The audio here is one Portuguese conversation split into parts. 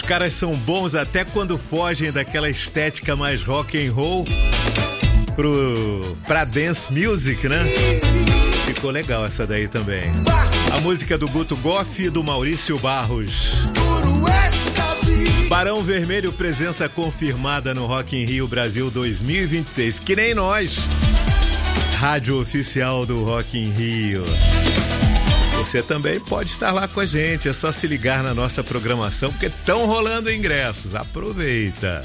Os caras são bons até quando fogem daquela estética mais rock and roll pra dance music, né? Ficou legal essa daí também. A música do Guto Goff e do Maurício Barros. Barão Vermelho, presença confirmada no Rock in Rio Brasil 2026. Que nem nós. Rádio oficial do Rock in Rio. Você também pode estar lá com a gente. É só se ligar na nossa programação, porque estão rolando ingressos. Aproveita.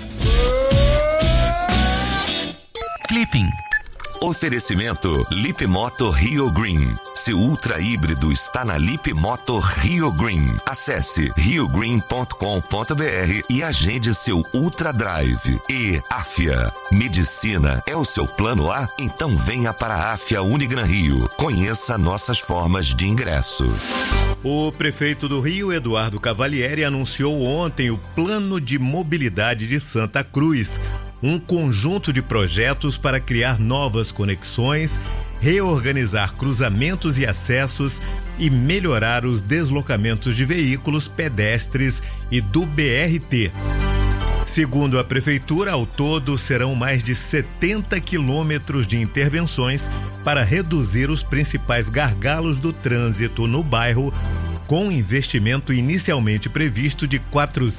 Clipping. Oferecimento Lip Moto Rio Green. Seu ultra híbrido está na Lip Moto Rio Green. Acesse riogreen.com.br e agende seu Ultra Drive. E Afia. Medicina é o seu plano A? Então venha para a Afia Unigran Rio. Conheça nossas formas de ingresso. O prefeito do Rio, Eduardo Cavalieri, anunciou ontem o Plano de Mobilidade de Santa Cruz. Um conjunto de projetos para criar novas conexões, reorganizar cruzamentos e acessos e melhorar os deslocamentos de veículos, pedestres e do BRT. Segundo a prefeitura, ao todo serão mais de 70 quilômetros de intervenções para reduzir os principais gargalos do trânsito no bairro, com investimento inicialmente previsto de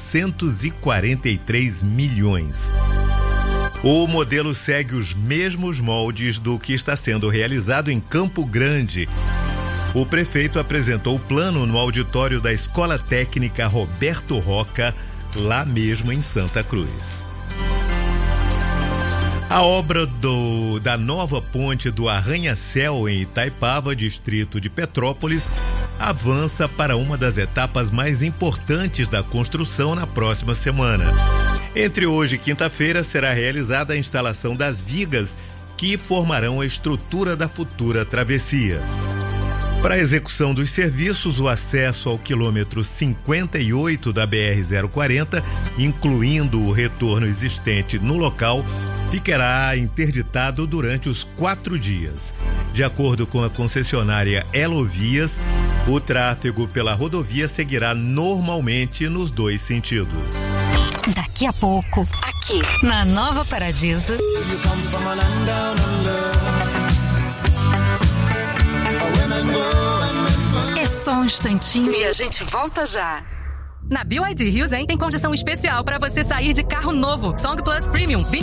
443 milhões. O modelo segue os mesmos moldes do que está sendo realizado em Campo Grande. O prefeito apresentou o plano no auditório da Escola Técnica Roberto Roca, lá mesmo em Santa Cruz. A obra da nova ponte do Arranha-Céu em Itaipava, distrito de Petrópolis, avança para uma das etapas mais importantes da construção na próxima semana. Entre hoje e quinta-feira será realizada a instalação das vigas que formarão a estrutura da futura travessia. Para a execução dos serviços, o acesso ao quilômetro 58 da BR-040, incluindo o retorno existente no local, ficará interditado durante os 4 dias. De acordo com a concessionária Elovias, o tráfego pela rodovia seguirá normalmente nos 2 sentidos. Daqui a pouco, aqui na Nova Paradiso. É só um instantinho e a gente volta já. Na BYD Hills, tem condição especial para você sair de carro novo. Song Plus Premium.